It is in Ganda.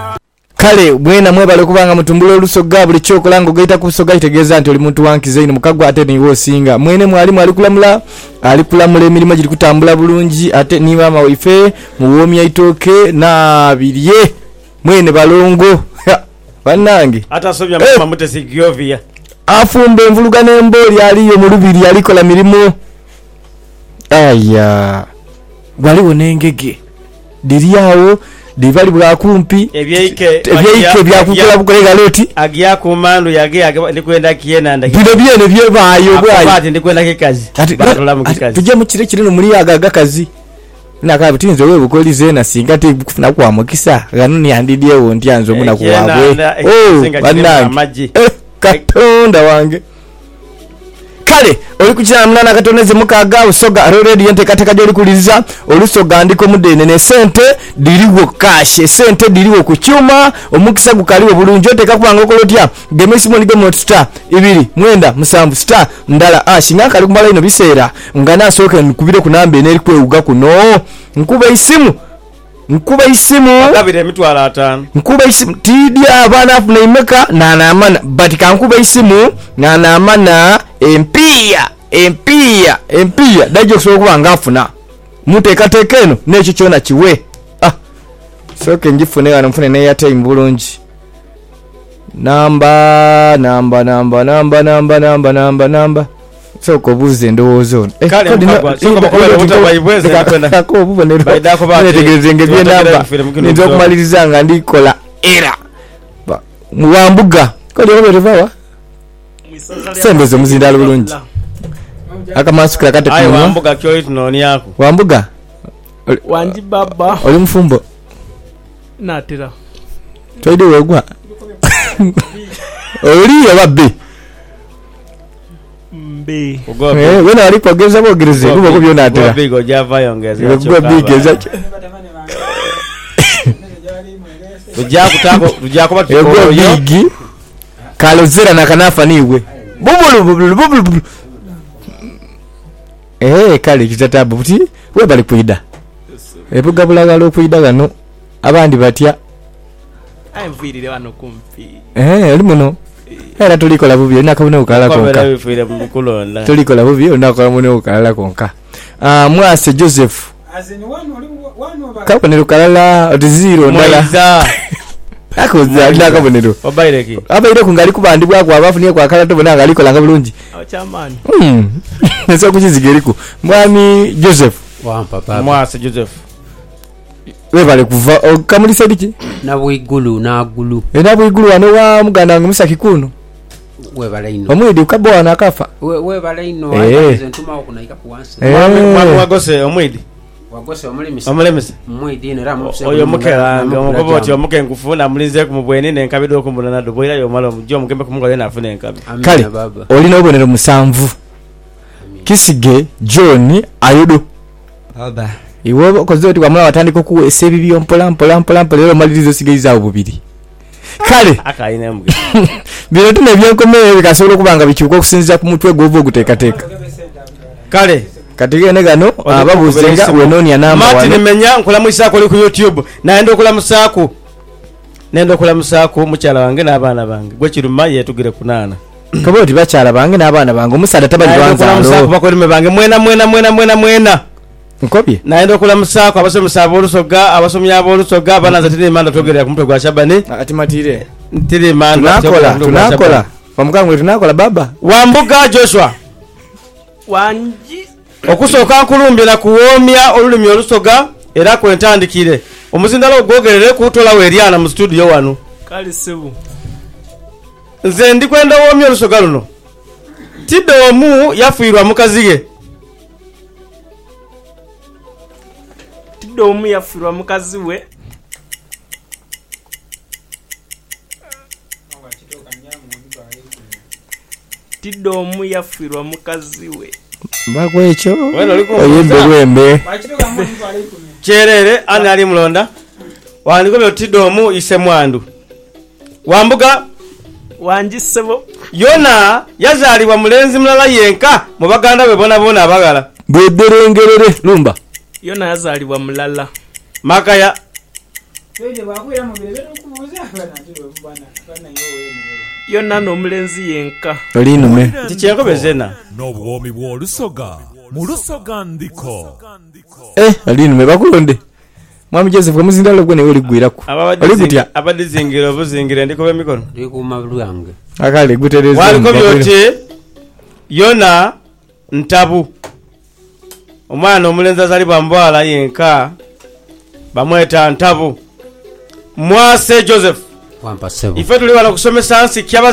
kale mwena mwebale kubanga mutumbula olusoga buli kyokola ng'ogaita ku busoga kitegeeza nti oli muntu wankize ino mukagwa ate niwe osinga. Mwene mwalimu ali kulamula emirimu giri kutambula bulungi ate ni maama waife muwoomya itooke n'abirye mwene balongo bannange atasobya mama mutesi Giovia afumba envuluga n'embooli aliyo mu lubiri alikola mirimu. Aya waliwo n'engege diriawo divali bwa kumpi ebyeike byakukola bukolega loti agia kumandu yage ndikwenda kiena ndaki bino byene byebayo bwayo ati ndikwenda kikazi batola mu kikazi tuje mu kire kirino muri agaga kazi naka bitinze wewe bukolize na singa te kufuna kwa mukisa ganuni yandidie wonti anzo muna kuwabwe banange katonda wange kale oli kuchira mnana katoneze mukaga usoga already yente kateka joli kuliza olusoga ndiko mudene ne sente diriwo cash sente diriwo ku cyuma omukisa gukaliwo bulungi oteka kubanga okolotya gemesi monige mot star 2 mwenda 7 star ndala ashinga kali kumala ino biseera ngana soke nkubire kunambe neri kweuga kuno nkuba isimu akabire mitwala 5 nkuba isimu tidia abana afuna imeka na namana but kankuba isimu na namana empia dajo sokuba ngafuna mutekatekeno n'ekyo kyona kiwe soke njifune wano mfune ne yate mbulungi namba soko buze ndowoozo nzo okumaliriza nga ndikola era muwambuga kodi oberevawa sembezo muzindalo bulungi akamasukira kate ayo wambuga kyo tunoni yako wambuga wanji baba oli mfumbo natira toide wegwa oli yababbe mbe wena wali kwageza bogereze kubo kubyo natira bigo java yongeza yogwa bigeza tujako batiko bigi kalozera na kanafa niwe bubulu kale kitatabu buti we bali kuida ebuga bulagalo kuida gano abandi batya ayimvirire wano kumpi oli muno era tulikola bubi nakabone ukala konka tulikola bubi nakabone ukala konka mwase Joseph azeni wanu kabonero kalala zero ndala akoza ndakabonero obaireki abaire kungali kubandibwa kwa abafuniye kwa kala tobona ngalikola ngabulungi chamani nso kuchizigeriko mwami Joseph papa mwase Joseph we bale kuva kamulisa diki na bwigulu wano wa muganda ngumisa kikuno we bale ino omwidi ukabwa na akafa we bale ino aze ntuma okunaika kuwansi mwami wagose omwidi wagose omulemesa mwidi ne ramu oyo mukelanga omukoboti omuke nkufuna mulinze ku mubweni ne nkabido okumbona do boira yo malo mujjo mukembe kumugole na afune enkabi kale olina obonero musanvu kisige John ayodo baba iwo kozoti kwa mwana watandiko ku esebibi mpola lero malirizo sigeiza obubiri kale akaine mbuge bino tune byenkomere bikasolo kubanga bikyuko okusinziza ku mutwe govo okuteekateeka kale katigene gano ababuzenga wenoni anamba wana Martin menya nkola musako oli ku YouTube naenda okola musako mukyala wange n'abaana bange gwe kiruma yetugire kunana kaboti bakyala bange n'abaana bange omusada tabali wanza musako bakolime bange mwena nkobye naenda okola musako abasomi sabo olusoga abasomi abolusoga banaza tiri manda togerera ku mutwe gwa Shabani ati matire tiri manda tunakola pamukangwe tunakola baba wambuga Joshua wanji okusooka nkulumbye na kuwoomya olulimi olusoga era kwentandikire omuzindalo ogwogerere kutola weryana mu studio wano kali sebu nze ndikwenda woomya olusoga luno tidde omu yafiirwa mukaziye tidde omu yafiirwa mukazi we tidde omu yafiirwa mukazi we bakwecho oyembe kyerere ani ali mulonda wandiko tidde omu ise mwandu wambuga wanjisebo yona yazalibwa mulenzi mulala yenka mu baganda be bona abagala bwederengerere lumba yona yazalibwa mulala makaya yonna n'omulenzi yenka olinume nti kyenkobe zena n'obuwoomi bw'olusoga mu lusoga ndiko olinume bakulonde mwami Joseph omuzindalo gwe newe oligwirako oli gutya abadizingira obuzingira ndiko b'emikono ndikuuma lwange akale gutereza waliko byoti yona ntabu omwana omulenzi azalibwa mbwala yenka bamweta ntabu mwase Joseph wampa sebo ife tuli wano kusomesa nsi kyaba